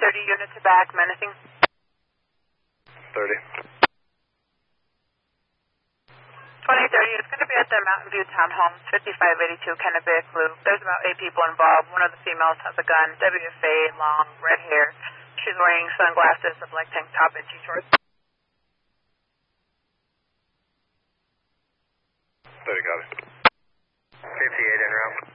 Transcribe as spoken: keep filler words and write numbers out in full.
thirty units back, menacing. thirty. twenty thirty, it's going to be at the Mountain View Townhomes, fifty-five eighty-two Kennebec Loop. There's about eight people involved. One of the females has a gun, W F A, long, red hair. She's wearing sunglasses, a black tank top, and T-shorts. thirty, copy. fifty-eight en route.